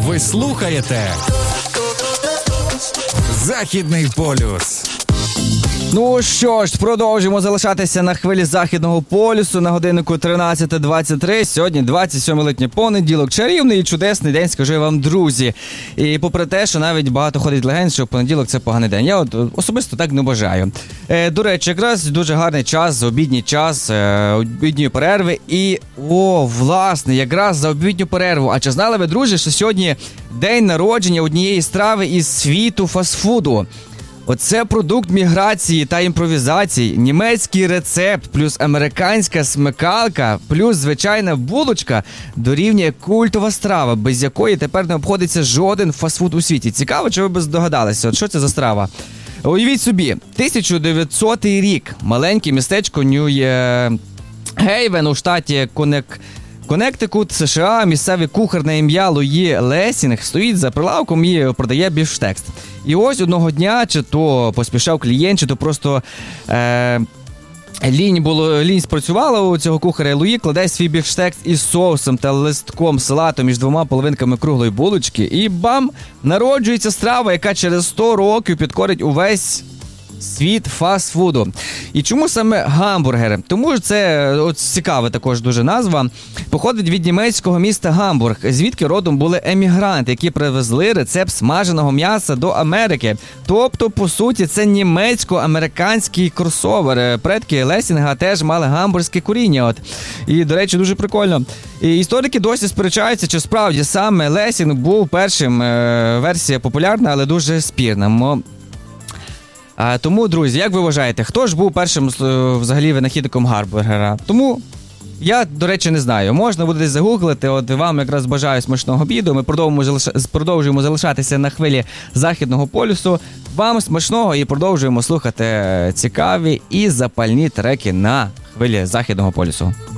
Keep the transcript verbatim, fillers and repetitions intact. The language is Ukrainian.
Ви слухаєте Західний полюс. Ну що ж, продовжуємо залишатися на хвилі Західного полюсу на годиннику тринадцята двадцять три. Сьогодні двадцять сьомого липня, понеділок. Чарівний і чудесний день, скажу я вам, друзі. І попри те, що навіть багато ходить легенд, що понеділок – це поганий день. Я от особисто так не бажаю. Е, до речі, якраз дуже гарний час, обідній час, е, обідньої перерви. І, о, власне, якраз за обідню перерву. А чи знали ви, друзі, що сьогодні день народження однієї страви із світу фастфуду? Оце продукт міграції та імпровізації, німецький рецепт, плюс американська смикалка, плюс звичайна булочка дорівнює культова страва, без якої тепер не обходиться жоден фастфуд у світі. Цікаво, чи ви б здогадалися, от що це за страва? Уявіть собі, тисяча дев'ятсотий рік, маленьке містечко Нью-Гейвен у штаті Конек... Коннектикут, США, місцевий кухар на ім'я Луї Лесінг стоїть за прилавком і продає бівштекс. І ось одного дня, чи то поспішав клієнт, чи то просто е, лінь, було, лінь спрацювала у цього кухаря. Луї кладе свій бівштекс із соусом та листком салату між двома половинками круглої булочки. І бам! Народжується страва, яка через сто років підкорить увесь світ фастфуду. І чому саме гамбургери? Тому що це от, цікава також дуже назва. Походить від німецького міста Гамбург, звідки родом були емігранти, які привезли рецепт смаженого м'яса до Америки. Тобто, по суті, це німецько-американський кросовер. Предки Лесінга теж мали гамбурзьке коріння. От. І, до речі, дуже прикольно. І історики досі сперечаються, чи справді саме Лесінг був першим. Е- версія популярна, але дуже спірна. А, тому, друзі, як ви вважаєте, хто ж був першим взагалі винахідником гамбургера? Тому я, до речі, не знаю. Можна буде десь загуглити, от вам якраз бажаю смачного обіду. Ми продовжуємо, продовжуємо залишатися на хвилі Західного полюсу. Вам смачного і продовжуємо слухати цікаві і запальні треки на хвилі Західного полюсу.